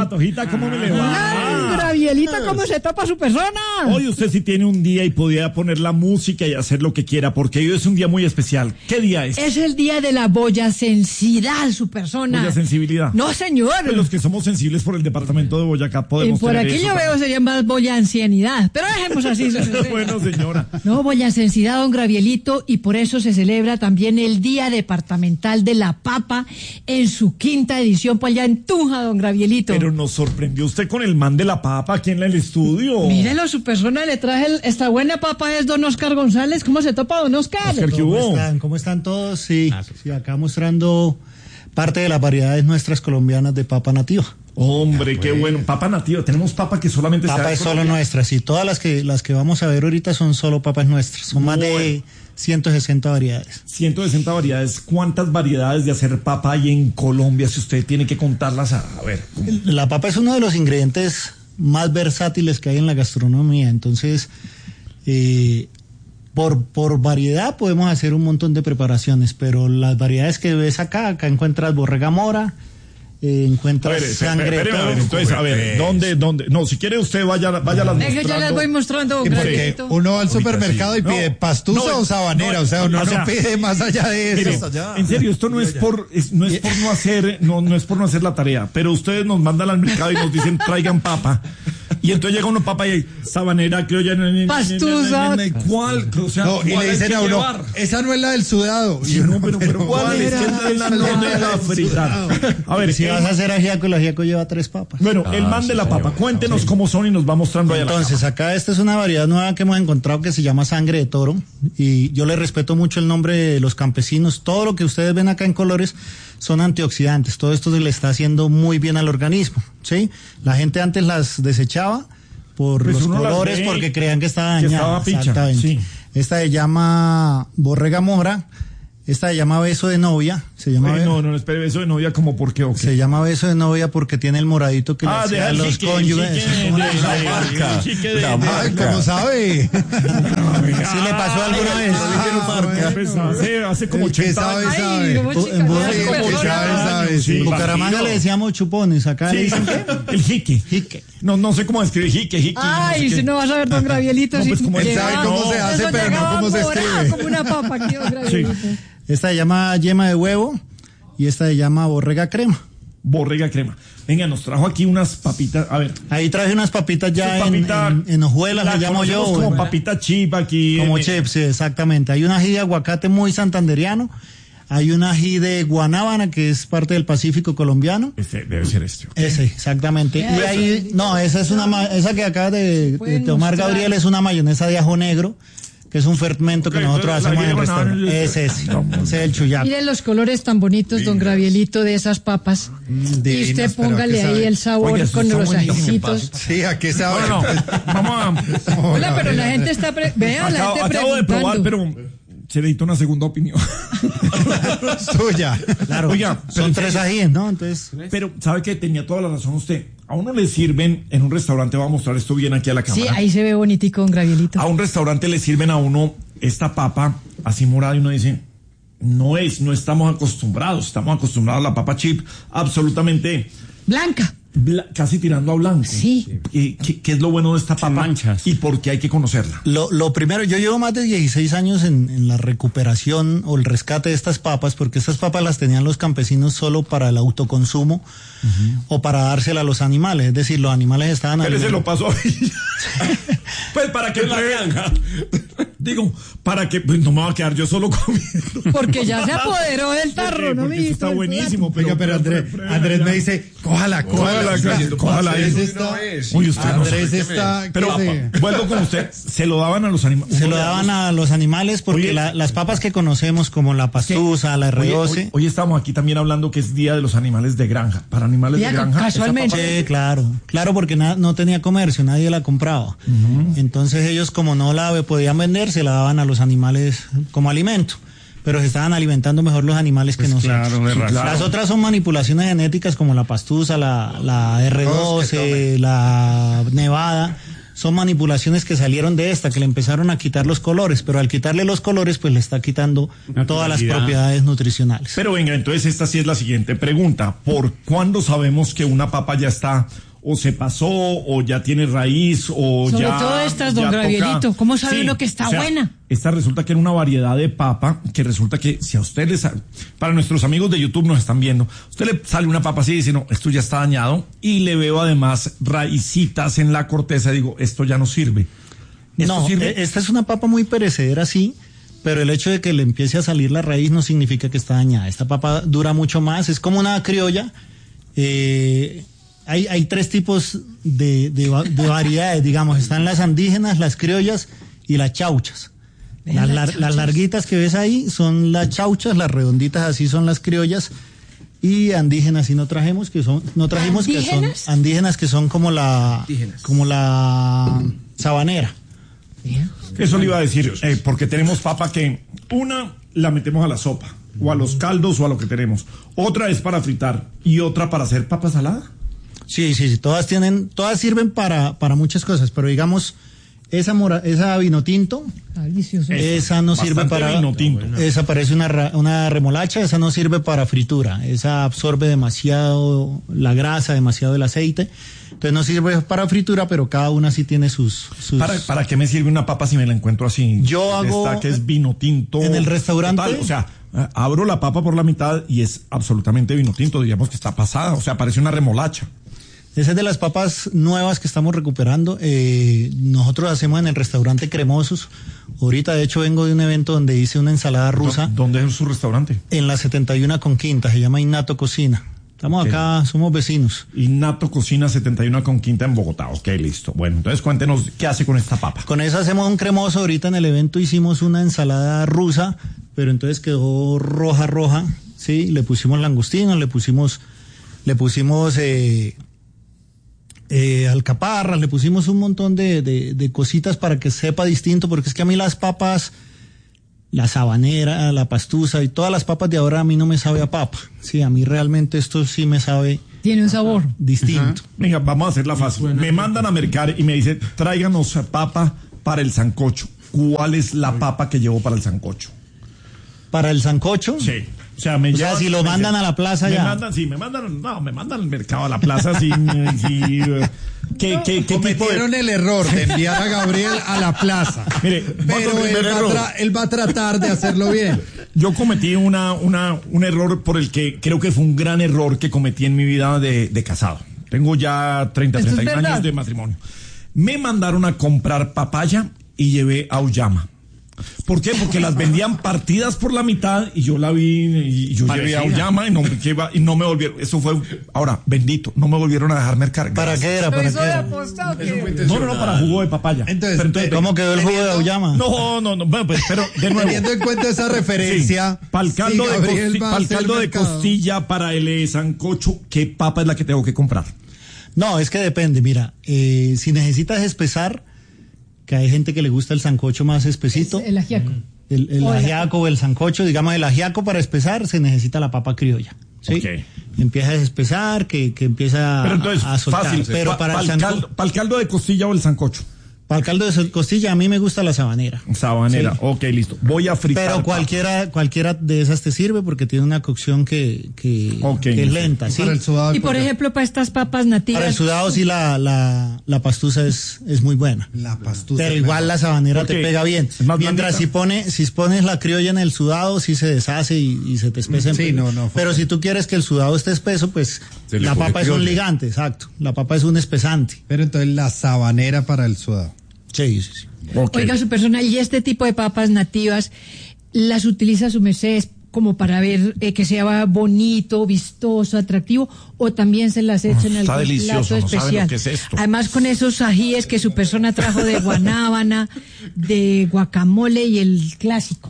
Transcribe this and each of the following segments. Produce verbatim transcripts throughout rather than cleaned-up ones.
Patojita, ¿cómo me le va? Gravielito, ¿cómo se topa su persona? Hoy usted sí tiene un día y podía poner la música y hacer lo que quiera, porque hoy es un día muy especial. ¿Qué día es? Es el día de la boyacensidad, su persona. ¿Boyasensibilidad? No, señor. Pues los que somos sensibles por el departamento de Boyacá podemos Y por tener aquí eso yo también. veo sería más boyancianidad. Pero dejemos así. Bueno, señora. No, boyacensidad, don Gravielito, y por eso se celebra también el Día Departamental de la Papa en su quinta edición, pues allá en Tunja, don Gravielito. Pero nos sorprendió usted con el man de la papa aquí en el estudio. Mírelo, su persona, le traje el, esta buena papa, es don Oscar González. ¿Cómo se topa, don Oscar? Oscar, ¿qué hubo? ¿Cómo están? ¿Cómo están todos? Sí, sí, acá mostrando parte de las variedades nuestras colombianas de papa nativa. Hombre, qué bueno. Papa nativa. Tenemos papa que solamente Papa se es solo nuestras, y todas las que las que vamos a ver ahorita son solo papas nuestras. Son más de ciento sesenta variedades. ciento sesenta variedades. ¿Cuántas variedades de hacer papa hay en Colombia? Si usted tiene que contarlas, a, a ver. ¿cómo? La papa es uno de los ingredientes más versátiles que hay en la gastronomía. Entonces, eh, por, por variedad podemos hacer un montón de preparaciones, pero las variedades que ves acá, acá encuentras borrega mora, eh, encuentras A ver, sangre espere, de espere, a ver, toro. entonces, a ver, ¿dónde, dónde? No, si quiere usted vaya, vaya a las Venga, mostrando. yo les voy mostrando, don Sí, porque Gravielito. uno va al supermercado y No, pide pastusa no, o sabanera, no, o sea, uno o sea, no pide más allá de Mire, eso. en serio, esto no es por es, no es por no hacer no no es por no hacer la tarea, pero ustedes nos mandan al mercado y nos dicen traigan papa. Y entonces llega uno papa y hay sabanera, criolla, Pastusa. ¿cuál? O sea, No, y ¿cuál le hay dicen que a uno, llevar? esa no es la del sudado. Sí, no, pero, pero ¿cuál es? Que la no deja fritar. A ver, Si el- vas a hacer ajiaco, el ajiaco lleva tres papas. bueno, el man de la papa, cuéntenos cómo son y nos va mostrando ahí a la Entonces, acá esta es una variedad nueva que hemos encontrado que se llama sangre de toro, y yo le respeto mucho el nombre de los campesinos. Todo lo que ustedes ven acá en colores son antioxidantes. Todo esto se le está haciendo muy bien al organismo, ¿sí? La gente antes las desechaba por Pues los uno las colores, ve porque creían que estaba que dañada. estaba picha, Exactamente. sí. Esta se llama borrega mora, esta se llama beso de novia, se llama Ay, be- no, no, espere, eso de novia como por qué o qué. se llama beso de novia porque tiene el moradito que le Ah, hacía deja a el los jique, el cónyuges. jique de- ¿Cómo de- le- de- La el marca. jique de- La de- marca. Ay, ¿cómo sabe? ¿Sí le pasó alguna vez? Ah, pues, hace, hace como El que ochenta sabe, años. sabe. Ay, como En chica, Bo- ya sí, su el que persona. sabe, sabe, sí. En Bucaramanga Imagino. le decíamos chupones, acá le Sí, dicen ¿qué? el jique. Jique. No, no sé cómo escribir jique, jique. Ay, no sé si qué. no vas a ver, don Gravielito. No, si pues, como él llegaba- sabe cómo se hace, eso pero no llegaba cómo se morado escribe. como una papa aquí, don Gravielito. Esta se llama yema de huevo y esta se llama borrega crema. Borrega crema. Venga, nos trajo aquí unas papitas. A ver. Ahí traje unas papitas ya Esa en, papita, en, en hojuelas, la le llamo yo. conocemos como bueno, papita chip aquí. como en- chips, sí, exactamente. Hay un ají de aguacate muy santanderiano. Hay un ají de guanábana que es parte del Pacífico colombiano. Ese debe ser este. Ese, exactamente. Y ahí, no, esa es una, ma- esa que acaba de, de Pueden tomar mostrar. Gabriel es una mayonesa de ajo negro, que es un fermento que Ok, nosotros entonces, hacemos la en el llevan a- restaurante. Ese es, ese es el chuyaco. Miren los colores tan bonitos, don Gravielito, de esas papas. y divinas, usted pero póngale ¿a qué ahí sabe? el sabor Oiga, eso con está los buenísimo, ajicitos. Sí, ¿a qué sabe? No, no, vamos a. Hola, pero la gente está... Pre Vean, la Acabo, gente acabo de probar, preguntando. pero se necesita una segunda opinión. Suya. Claro, Oiga, pero son en tres serio. ajíes, ¿no? Entonces, Pero, ¿sabe que tenía toda la razón usted? A uno le sirven en un restaurante, voy a mostrar esto bien aquí a la Sí, cámara. ahí se ve bonitico, don Gravielito. A un restaurante le sirven a uno esta papa así morada y uno dice, no es, no estamos acostumbrados, estamos acostumbrados a la papa chip absolutamente Blanca. bla- casi tirando a blanco. Sí. ¿Y qué, qué es lo bueno de esta papa? manchas. Y por qué hay que conocerla. Lo, lo primero, yo llevo más de dieciséis años en, en la recuperación o el rescate de estas papas, porque estas papas las tenían los campesinos solo para el autoconsumo o para dársela a los animales, es decir, los animales estaban... Pero se aliment- lo pasó. Pues para que la granja. Digo, para que pues no me va a quedar yo solo comiendo. Porque ya se apoderó del tarro, ¿no, Porque eso amiguito? está buenísimo. Oiga, pero Andrés, Andrés me dice, cójala, cójala. Cójala, cójala. Andrés Eso está, Uy, usted no Andrés sabe. está, Pero ¿qué sé? vuelvo con usted. Se lo daban a los animales. Se lo daban a los animales porque Oye, la- las papas que conocemos como la pastusa, la R Hoy, doce... hoy- hoy estamos aquí también hablando que es Día de los Animales de Granja. Para animales Mira, de granja. casualmente. esa papa- Sí, claro, claro, porque na- no tenía comercio, nadie la compraba. Entonces ellos, como no la podían vender, se la daban a los animales como alimento. Pero se estaban alimentando mejor los animales que nosotros. claro, de razón. Las otras son manipulaciones genéticas como la pastusa, la, la R doce, la nevada. son manipulaciones que salieron de esta, que le empezaron a quitar los colores, pero al quitarle los colores, pues le está quitando todas las propiedades nutricionales. Pero venga, entonces esta sí es la siguiente pregunta. ¿Por cuándo sabemos que una papa ya está o se pasó o ya tiene raíz o Sobre ya... Sobre todo estas, don Gravielito, ¿cómo sabe sí, uno que está o sea, buena? Esta resulta que era una variedad de papa, que resulta que si a usted les... Para nuestros amigos de YouTube nos están viendo, usted le sale una papa así y dice, no, esto ya está dañado, y le veo además raicitas en la corteza, digo, esto ya no sirve. No, sirve? Esta es una papa muy perecedera, sí, pero el hecho de que le empiece a salir la raíz no significa que está dañada. Esta papa dura mucho más, es como una criolla. eh... Hay, hay tres tipos de, de, de variedades, digamos. Están las andígenas, las criollas y las chauchas. Las, las, las larguitas que ves ahí son las chauchas, las redonditas así son las criollas, y andígenas sí no trajimos, que son, no trajimos que son andígenas que son como la, indígenas. como la sabanera. Eso le iba a decir, eh, porque tenemos papa que una la metemos a la sopa, o a los caldos, o a lo que tenemos. Otra es para fritar, y otra para hacer papa salada. Sí, sí, sí, todas tienen, todas sirven para, para muchas cosas, pero digamos, esa mora, esa vino tinto, delicioso. Esa no sirve para, vino tinto. Esa parece una, una remolacha, esa no sirve para fritura, esa absorbe demasiado la grasa, demasiado el aceite, entonces no sirve para fritura, pero cada una sí tiene sus... sus... ¿Para, ¿Para qué me sirve una papa si me la encuentro así? Yo hago... Esta que es vino tinto. En el restaurante... Total, o sea, abro la papa por la mitad y es absolutamente vino tinto, digamos que está pasada, o sea, parece una remolacha. Esa es de las papas nuevas que estamos recuperando. Eh, nosotros hacemos en el restaurante Cremosos. Ahorita, de hecho, vengo de un evento donde hice una ensalada rusa. ¿Dónde es su restaurante? En la setenta y uno con Quinta, se llama Innato Cocina. Estamos okay. acá, somos vecinos. Innato Cocina setenta y uno con Quinta en Bogotá. Ok, listo. Bueno, entonces cuéntenos, ¿qué hace con esta papa? Con esa hacemos un cremoso. Ahorita en el evento hicimos una ensalada rusa, pero entonces quedó roja, roja. Sí, le pusimos langostinos, le pusimos, le pusimos... Eh, Eh, alcaparras, le pusimos un montón de, de, de cositas para que sepa distinto, porque es que a mí las papas, la sabanera, la pastusa y todas las papas de ahora a mí no me sabe a papa. Sí, a mí realmente esto sí me sabe. Tiene un sabor distinto. Ajá. Venga, vamos a hacerla fácil. Me mandan a mercar y me dicen, tráiganos papa para el sancocho. ¿Cuál es la papa que llevo para el sancocho? ¿Para el sancocho? Sí. O sea, me o sea, si lo mandan dicen, a la plaza me ya. Mandan, sí, me mandan, no, me mandan al mercado a la plaza, sí, sí. ¿Qué, no, qué, qué cometieron de... el error de enviar a Gabriel a la plaza. Mire, pero él va, tra- él va a tratar de hacerlo bien. Yo cometí una, una, un error por el que creo que fue un gran error que cometí en mi vida de, de casado. Tengo ya treinta, treinta y uno años de matrimonio. Me mandaron a comprar papaya y llevé auyama. ¿Por qué? Porque las vendían partidas por la mitad y yo la vi y yo Parecida. llevé auyama y no, y no me volvieron. Eso fue, ahora, bendito, no me volvieron a dejar mercar. ¿Para qué era? ¿Para qué era? No, no, no, para jugo de papaya. Entonces, pero, entonces ¿cómo quedó el jugo de auyama? No, no, no, bueno, pues, pero de nuevo. Teniendo en cuenta esa referencia. Sí, para el caldo, sí, de, costi- para el caldo de costilla, para el sancocho, ¿qué papa es la que tengo que comprar? No, es que depende, mira, eh, si necesitas espesar, que hay gente que le gusta el sancocho más espesito. Es el ajiaco. El, el ajiaco o el sancocho, digamos, el ajiaco para espesar se necesita la papa criolla. ¿Sí? Okay. Empieza a espesar, que, que empieza pero entonces, a, a soltar. Fácil, pero pa, para, pa el el caldo, para el caldo de costilla o el sancocho. Para el caldo de costilla, a mí me gusta la sabanera. Sabanera, sí. Ok, listo. Voy a fritar. Pero cualquiera, cualquiera de esas te sirve porque tiene una cocción que, que, okay, que es lenta. ¿Sí? Para el sudado, y por para... ejemplo, para estas papas nativas. Para el sudado sí la, la, la pastusa es, es muy buena. La pastusa. Pero igual la sabanera te pega bien. Mientras si pones, si pones la criolla en el sudado, sí se deshace y, y se te espesa. Sí, no, no. Pero si tú quieres que el sudado esté espeso, pues la papa criolla. Es un ligante, exacto. La papa es un espesante. Pero entonces la sabanera para el sudado. Sí, sí, sí. Okay. Oiga, su persona, y este tipo de papas nativas, ¿las utiliza su merced como para ver eh, que sea bonito, vistoso, atractivo, o también se las echa en algún plato especial? No sabe lo que es esto. Además, con esos ajíes que su persona trajo de guanábana, de guacamole y el clásico.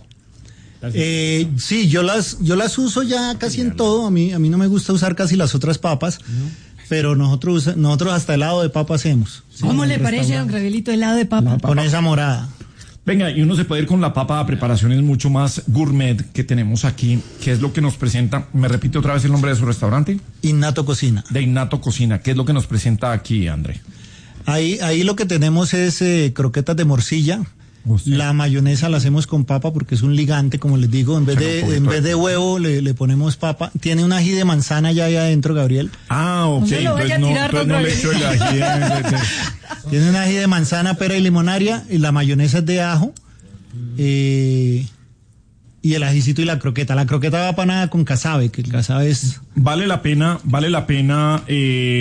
Eh, sí, yo las, yo las uso ya casi en todo. A mí, a mí no me gusta usar casi las otras papas. No. Pero nosotros nosotros hasta helado de papa hacemos. ¿Cómo le parece, don Gravielito, helado de papa? Con esa morada. Venga, y uno se puede ir con la papa a preparaciones mucho más gourmet que tenemos aquí, que es lo que nos presenta. ¿Me repite otra vez el nombre de su restaurante? Innato Cocina. De Innato Cocina. ¿Qué es lo que nos presenta aquí, André? Ahí, ahí lo que tenemos es eh, croquetas de morcilla. Usted. La mayonesa la hacemos con papa porque es un ligante, como les digo. En vez de, en vez de huevo le, le ponemos papa. Tiene un ají de manzana ya ahí adentro, Gabriel. Ah, ok. No lo entonces no, entonces no le echo el ají. Tiene un ají de manzana, pera y limonaria. Y la mayonesa es de ajo. Eh, y el ajicito y la croqueta. La croqueta va panada con casabe, que el casabe es... ¿Vale la pena, vale la pena eh,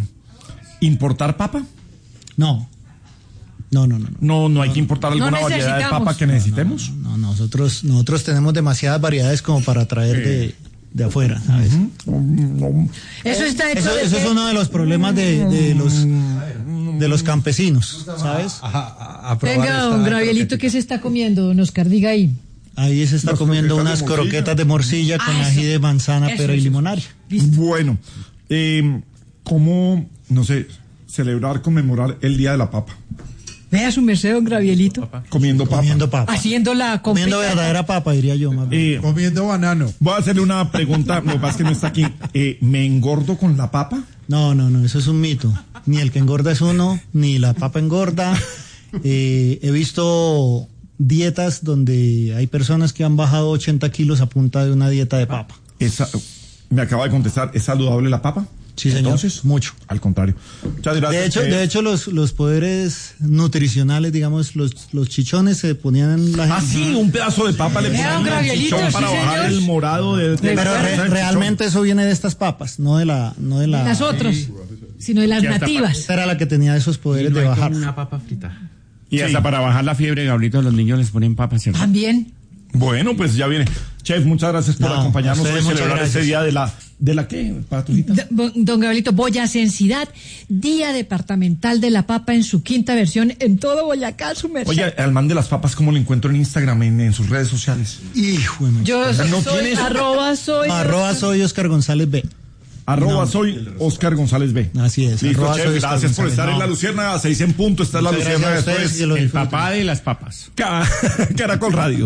importar papa? No. No, no, no. No, no, no hay que importar alguna no variedad de papa que necesitemos. No, no, no, nosotros, nosotros tenemos demasiadas variedades como para traer de, de afuera, ¿sabes? Uh-huh. Eso está hecho eso, de eso es uno de los problemas de, de los de los campesinos, ¿sabes? A, a, a Venga, don Gravielito, ¿qué se está comiendo, don Oscar? Diga ahí. Ahí se está Las comiendo croquetas unas de morcilla. croquetas de morcilla con Ah, ají eso. de manzana, Eso, pera y eso. limonaria. Bueno, eh, ¿cómo, no sé, celebrar, conmemorar el Día de la Papa? Vea su merced, don Gravielito. Comiendo papa. Comiendo papa. Haciéndola con Comiendo pecado. verdadera papa, diría yo. Más bien. Eh, Comiendo banano. voy a hacerle una pregunta, lo que pasa es que no está aquí. Eh, ¿Me engordo con la papa? No, no, no, eso es un mito. Ni el que engorda es uno, ni la papa engorda. Eh, he visto dietas donde hay personas que han bajado ochenta kilos a punta de una dieta de papa. Esa, me acaba de contestar, ¿es saludable la papa? Sí, señor. Entonces, Mucho. Al contrario. Muchas gracias. De hecho, Eh, de hecho los, los poderes nutricionales, digamos, los, los chichones se ponían en la Ah, sí, un pedazo de papa le Vea, ponen un al Gravielito, chichón sí, para bajar señor. el morado de, de Pero la re- grasa del chichón. realmente eso viene de estas papas, no de la, no de la. Las otras, sino de las nativas. Esta era la que tenía esos poderes no de hay bajar. como una papa frita. Y Sí. hasta para bajar la fiebre, Gabrielito, a los niños les ponen papas, ¿cierto? También. Bueno, pues ya viene. Chef, muchas gracias por No, acompañarnos a hoy ustedes a muchas celebrar gracias. este día de la, ¿de la qué? Patujita. D- Don Gabrielito, Boyacensidad, Día Departamental de la Papa en su quinta versión en todo Boyacá, su merced. Oye, al man de las papas, ¿cómo lo encuentro en Instagram, en, en sus redes sociales? Hijo de mi- Yo ¿no soy tienes? arroba soy. Arroba soy Oscar González B. Arroba soy Oscar González B. Así es, Listo, arroba chef, soy Oscar gracias por González. estar en No. La Luciérnaga, seis en punto, está La Muchas Luciérnaga gracias a ustedes, después. que lo El disfruten. papá de las papas. Ca- Caracol Radio.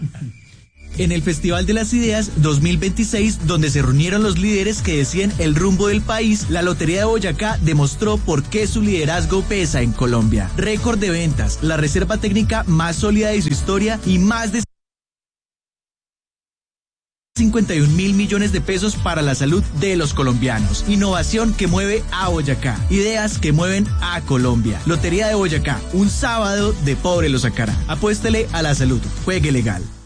En el Festival de las Ideas dos mil veintiséis, donde se reunieron los líderes que decían el rumbo del país, la Lotería de Boyacá demostró por qué su liderazgo pesa en Colombia. Récord de ventas, la reserva técnica más sólida de su historia y más de cincuenta y un mil millones de pesos para la salud de los colombianos. Innovación que mueve a Boyacá. Ideas que mueven a Colombia. Lotería de Boyacá, un sábado de pobre lo sacará. Apuéstele a la salud. Juegue legal.